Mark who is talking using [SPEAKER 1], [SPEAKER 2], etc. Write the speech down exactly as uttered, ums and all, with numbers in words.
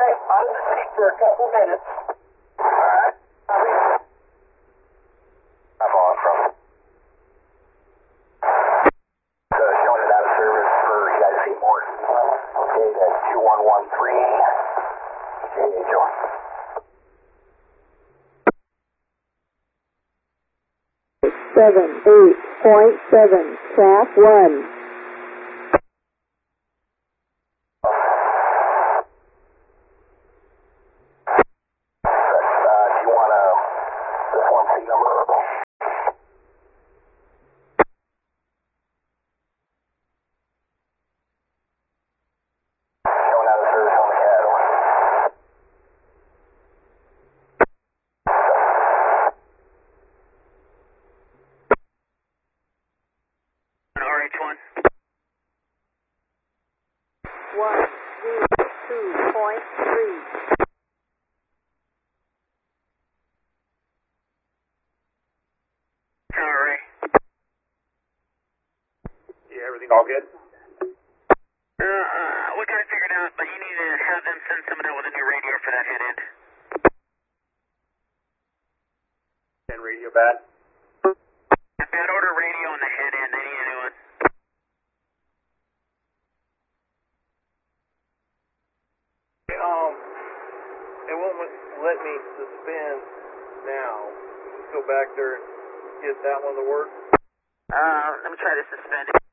[SPEAKER 1] out of the seat for a couple minutes. Alright. I'm on from. So showing it out of service for E I C Morton. Okay, that's two one one three. J H O.
[SPEAKER 2] Seven eight point seven, Craft one. One zero two point three.
[SPEAKER 1] Alright. Yeah, everything all good? Uh, uh, we got it figured out, but you need to have them send someone out with a new radio for that head end. And radio bad? Bad order radio on the head end, they need a new one.
[SPEAKER 3] Um, it won't let me suspend now. Let's go back there and get that one to work.
[SPEAKER 1] Uh, let me try to suspend it.